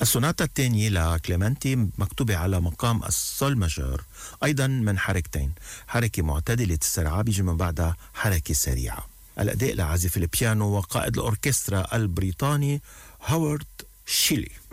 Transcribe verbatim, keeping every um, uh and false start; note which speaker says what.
Speaker 1: السوناتا الثانية لكليمنتي مكتوبة على مقام السول ماجور، أيضا من حركتين، حركة معتدلة السرعة بيجي من بعدها حركة سريعة. الأداء لعازف البيانو وقائد الأوركسترا البريطاني هوارد شيلي.